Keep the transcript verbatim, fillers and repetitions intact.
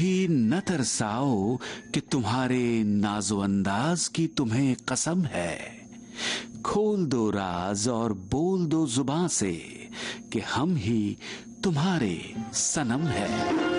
ही न तरसाओ कि तुम्हारे नाजो अंदाज की तुम्हें कसम है। खोल दो राज और बोल दो जुबां से कि हम ही तुम्हारे सनम है।